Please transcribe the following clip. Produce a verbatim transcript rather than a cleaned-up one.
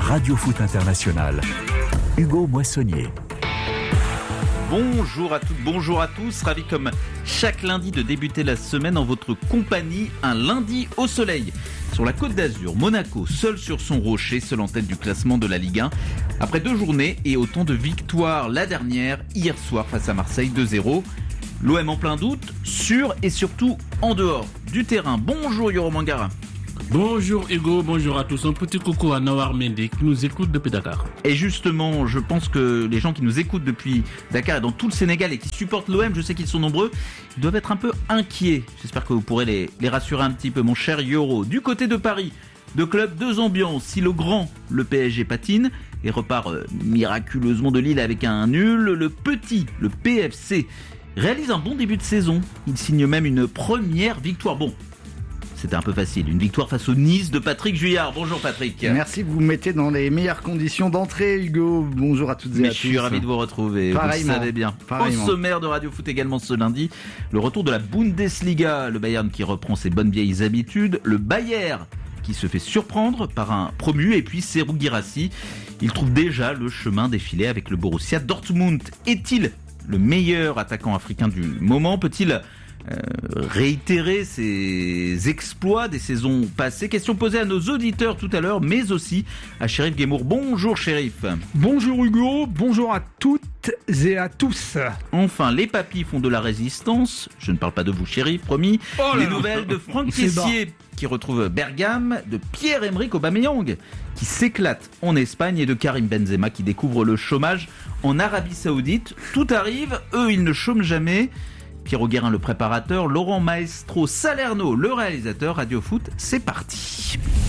Radio Foot International. Hugo Moissonnier. Bonjour à toutes, bonjour à tous, ravi comme chaque lundi de débuter la semaine en votre compagnie, un lundi au soleil. Sur la Côte d'Azur, Monaco, seul sur son rocher, seul en tête du classement de la Ligue un. Après deux journées et autant de victoires, la dernière, hier soir face à Marseille, deux zéro. L'O M en plein doute, sur et surtout en dehors du terrain. Bonjour Yoro Mangara. Bonjour Hugo, bonjour à tous. Un petit coucou à Nawar Mendy qui nous écoute depuis Dakar. Et justement, je pense que les gens qui nous écoutent depuis Dakar et dans tout le Sénégal et qui supportent l'O M, je sais qu'ils sont nombreux, ils doivent être un peu inquiets. J'espère que vous pourrez les, les rassurer un petit peu, mon cher Yoro. Du côté de Paris, deux clubs, deux ambiances. Si le grand, le P S G patine et repart euh, miraculeusement de Lille avec un nul, le petit, le P F C, réalise un bon début de saison. Il signe même une première victoire. Bon, c'était un peu facile. Une victoire face au Nice de Patrick Juillard. Bonjour Patrick. Merci, vous me mettez dans les meilleures conditions d'entrée, Hugo. Bonjour à toutes et Mais à je tous. suis ravi de vous retrouver. Pareillement. Vous le savez bien. Pareillement. Au sommaire de Radio Foot également ce lundi, le retour de la Bundesliga. Le Bayern qui reprend ses bonnes vieilles habitudes. Le Bayern qui se fait surprendre par un promu. Et puis Serhou Guirassy. Il trouve déjà le chemin défilé avec le Borussia Dortmund. Est-il le meilleur attaquant africain du moment? Peut-il Euh, réitérer ses exploits des saisons passées? Question posée à nos auditeurs tout à l'heure, mais aussi à Chérif Guémour. Bonjour Chérif. Bonjour Hugo, bonjour à toutes et à tous. Enfin, les papis font de la résistance. Je ne parle pas de vous Chérif, promis. Oh là les là. nouvelles de Franck C'est Kessié qui retrouve Bergame, de Pierre-Emerick Aubameyang qui s'éclate en Espagne et de Karim Benzema qui découvre le chômage en Arabie Saoudite. Tout arrive, eux ils ne chôment jamais. Pierrot Guérin, le préparateur, Laurent Maestro Salerno, le réalisateur. Radio Foot, c'est parti.